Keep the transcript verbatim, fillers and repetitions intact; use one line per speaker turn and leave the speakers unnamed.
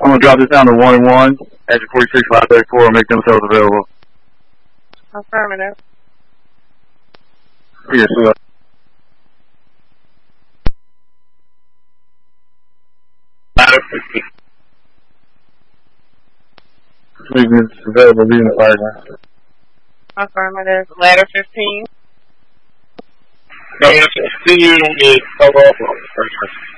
I'm going to drop this down to one and one. Engine forty-six, five thirty-four, make themselves available.
Affirmative.
Yes, sir. Ladder fifteen. Making this available, leaving the fire.
Affirmative. Ladder fifteen.
No, yes, sir. See you in the overall.